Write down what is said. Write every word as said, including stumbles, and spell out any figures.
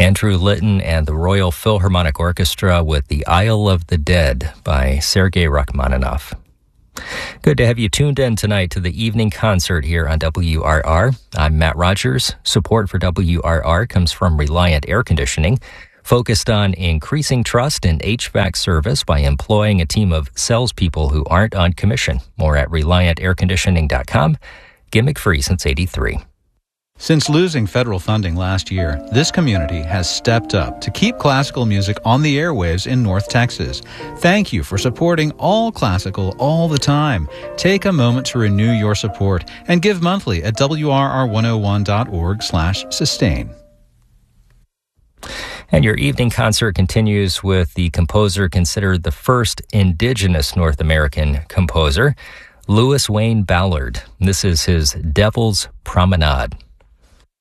Andrew Litton and the Royal Philharmonic Orchestra with The Isle of the Dead by Sergei Rachmaninoff. Good to have you tuned in tonight to the evening concert here on W R R. I'm Matt Rogers. Support for W R R comes from Reliant Air Conditioning, focused on increasing trust in H V A C service by employing a team of salespeople who aren't on commission. More at reliant air conditioning dot com. Gimmick free since eighty-three. Since losing federal funding last year, this community has stepped up to keep classical music on the airwaves in North Texas. Thank you for supporting all classical all the time. Take a moment to renew your support and give monthly at W R R one oh one dot org slash sustain. And your evening concert continues with the composer considered the first indigenous North American composer, Louis Wayne Ballard. This is his Devil's Promenade.